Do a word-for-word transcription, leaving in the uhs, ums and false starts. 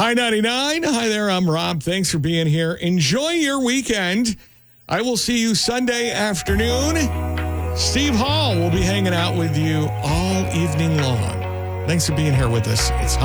Hi, ninety-nine. Hi there. I'm Rob. Thanks for being here. Enjoy your weekend. I will see you Sunday afternoon. Steve Hall will be hanging out with you all evening long. Thanks for being here with us. It's